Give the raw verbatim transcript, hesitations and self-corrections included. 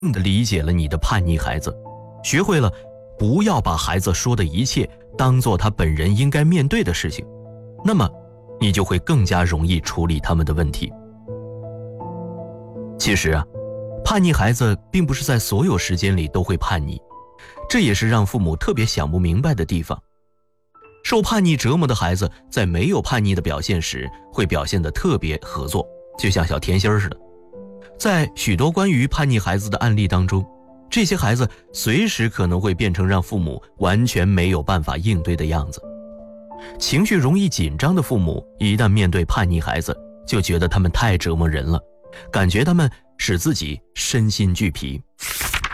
地理解了你的叛逆孩子，学会了不要把孩子说的一切当做他本人应该面对的事情，那么你就会更加容易处理他们的问题。其实啊，叛逆孩子并不是在所有时间里都会叛逆，这也是让父母特别想不明白的地方。受叛逆折磨的孩子在没有叛逆的表现时，会表现得特别合作，就像小甜心似的。在许多关于叛逆孩子的案例当中，这些孩子随时可能会变成让父母完全没有办法应对的样子。情绪容易紧张的父母，一旦面对叛逆孩子，就觉得他们太折磨人了，感觉他们使自己身心俱疲。